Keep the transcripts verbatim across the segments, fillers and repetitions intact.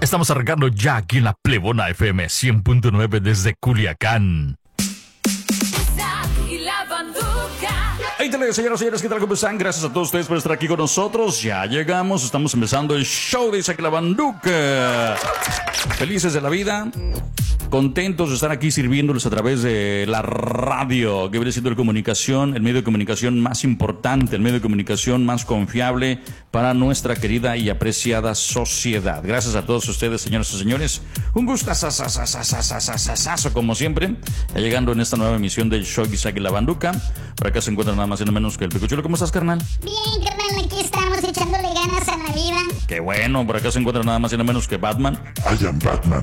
Estamos arrancando ya aquí en la Plebona F M cien punto nueve desde Culiacán. Ahí te leo, señoras y señores, ¿qué tal? ¿Cómo están? Gracias a todos ustedes por estar aquí con nosotros. Ya llegamos, estamos empezando el show de Isaac La Banduca. Felices de la vida, contentos de estar aquí sirviéndoles a través de la radio, que viene siendo la comunicación, el medio de comunicación más importante, el medio de comunicación más confiable para nuestra querida y apreciada sociedad. Gracias a todos ustedes, señoras y señores. Un gusto, como siempre, ya llegando en esta nueva emisión del show de Isaac La Banduca. Por acá se encuentra nada más y nada menos que el Picochuelo. ¿Cómo estás, carnal? Bien, carnal, aquí estamos echándole ganas a la vida. Qué bueno, por acá se encuentra nada más y nada menos que Batman. I am Batman.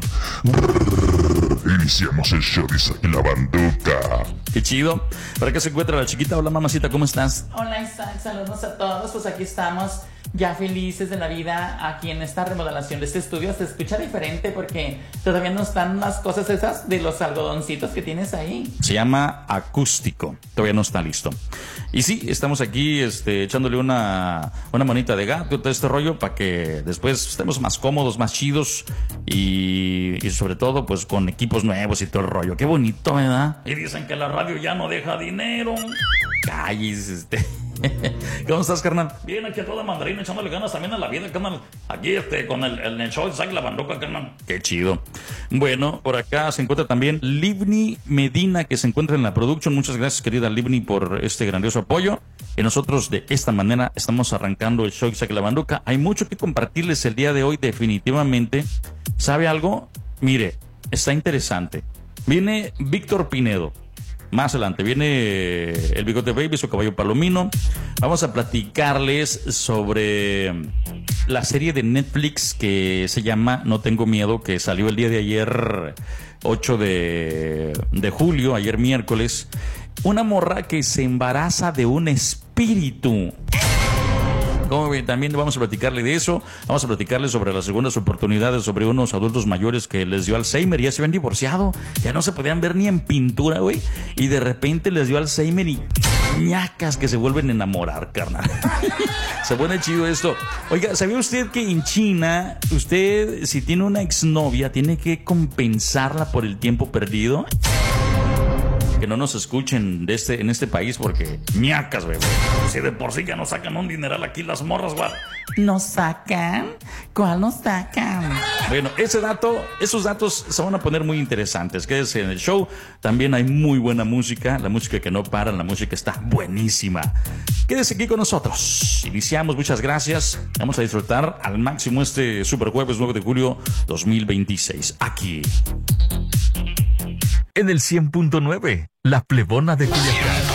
Iniciamos el show de Isaac La Banduca. Qué chido. Por acá se encuentra la chiquita. Hola, mamacita, ¿cómo estás? Hola, Isaac, saludos a todos. Pues aquí estamos, ya felices de la vida, aquí en esta remodelación de este estudio. Se escucha diferente porque todavía no están las cosas esas de los algodoncitos que tienes ahí. Se llama acústico. Todavía no está listo. Y sí, estamos aquí este, echándole una, una manita de gato, todo este rollo, para que después estemos más cómodos, más chidos y, y sobre todo, pues con equipos nuevos y todo el rollo. Qué bonito, ¿verdad? Y dicen que la radio ya no deja dinero. Calles, este... ¿Cómo estás, carnal? Bien, aquí a toda mandarina, echándole ganas también a la vida, carnal. Aquí, este, con el, el, el show de Isaac La Banduca, carnal. Qué chido. Bueno, por acá se encuentra también Livni Medina, que se encuentra en la producción. Muchas gracias, querida Livni, por este grandioso apoyo. Y nosotros de esta manera estamos arrancando el show de Isaac La Banduca. Hay mucho que compartirles el día de hoy, definitivamente. ¿Sabe algo? Mire, está interesante. Viene Víctor Pinedo. Más adelante viene el Bigote Baby, su caballo palomino. Vamos a platicarles sobre la serie de Netflix que se llama No Tengo Miedo, que salió el día de ayer, ocho de julio, ayer miércoles. Una morra que se embaraza de un espíritu. Como ven, también vamos a platicarle de eso. Vamos a platicarle sobre las segundas oportunidades, sobre unos adultos mayores que les dio Alzheimer, ya se habían divorciado, ya no se podían ver ni en pintura, güey, y de repente les dio Alzheimer y ñacas que se vuelven a enamorar, carnal. Se pone chido esto. Oiga, ¿sabía usted que en China, usted, si tiene una exnovia, tiene que compensarla por el tiempo perdido? Que no nos escuchen de este, en este país porque ñacas, güey. Si de por sí ya nos sacan un dineral aquí las morras, güey. ¿Nos sacan? ¿Cuál nos sacan? Bueno, ese dato, esos datos se van a poner muy interesantes. Quédese en el show. También hay muy buena música, la música que no para, la música está buenísima. Quédese aquí con nosotros. Iniciamos, muchas gracias. Vamos a disfrutar al máximo este super jueves nueve de julio dos mil veintiséis. Aquí. En el cien punto nueve, la Plebona de Culiacán.